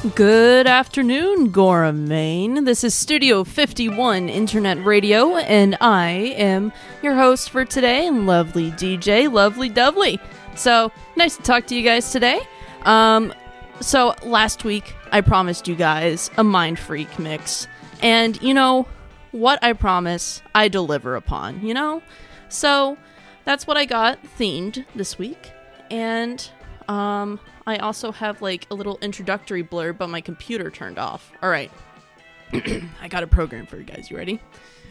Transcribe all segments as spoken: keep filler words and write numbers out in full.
Good afternoon, Gora, Maine. This is Studio fifty-one Internet Radio, and I am your host for today, lovely D J, Lovely Dovely. So, nice to talk to you guys today. Um, so, last week, I promised you guys a Mind Freak mix, and, you know, what I promise, I deliver upon, you know? So, that's what I got themed this week, and, um... I also have, like, a little introductory blurb, but my computer turned off. Alright. I got a program for you guys. You ready?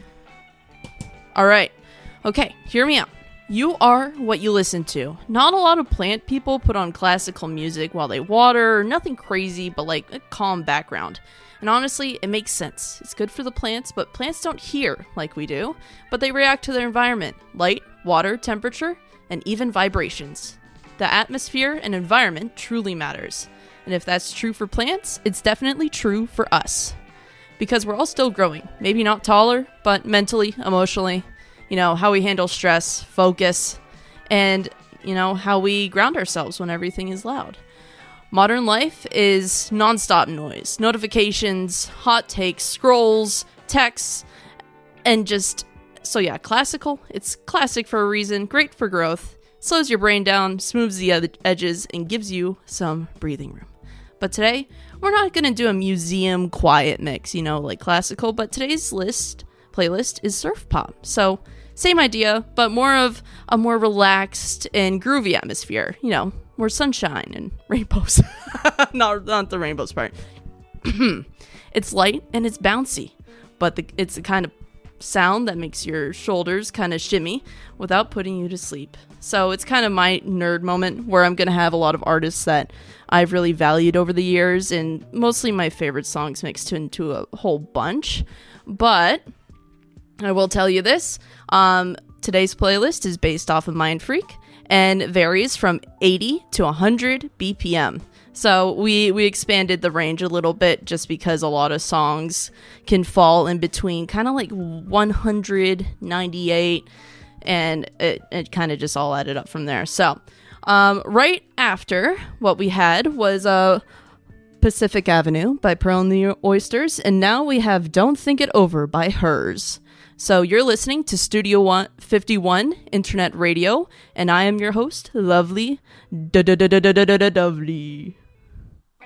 Alright. Okay, hear me out. You are what you listen to. Not a lot of plant people put on classical music while they water, nothing crazy, but, like, a calm background. And honestly, it makes sense. It's good for the plants, but plants don't hear like we do, but they react to their environment. Light, water, temperature, and even vibrations. The atmosphere and environment truly matters. And if that's true for plants, it's definitely true for us. Because we're all still growing. Maybe not taller, but mentally, emotionally. You know, how we handle stress, focus, and, you know, how we ground ourselves when everything is loud. Modern life is nonstop noise. Notifications, hot takes, scrolls, texts, and just... So yeah, classical. It's classic for a reason. Great for growth. Slows your brain down, smooths the ed- edges, and gives you some breathing room. But today, we're not going to do a museum quiet mix, you know, like classical, but today's list, playlist is surf pop. So, same idea, but more of a more relaxed and groovy atmosphere, you know, more sunshine and rainbows. not, not the rainbows part. It's light and it's bouncy, but the, it's the kind of sound that makes your shoulders kind of shimmy without putting you to sleep. So it's kind of my nerd moment where I'm going to have a lot of artists that I've really valued over the years and mostly my favorite songs mixed into a whole bunch. But I will tell you this, um, today's playlist is based off of Mind Freak and varies from eighty to one hundred B P M. So we, we expanded the range a little bit just because a lot of songs can fall in between kind of like one hundred, ninety-eight, and it, it kind of just all added up from there. So um, right after what we had was uh, Pacific Avenue by Pearl and the Oysters, and now we have Don't Think It Over by Hers. So you're listening to Studio fifty-one Internet Radio, and I am your host, Lovely Dovely.